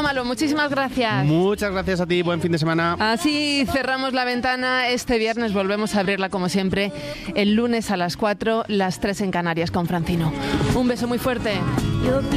Malo, muchísimas gracias. Muchas gracias a ti, buen fin de semana. Así cerramos la ventana. Este viernes volvemos a abrirla como siempre. El lunes a las 4, las 3 en Canarias con Francino. Un beso muy fuerte.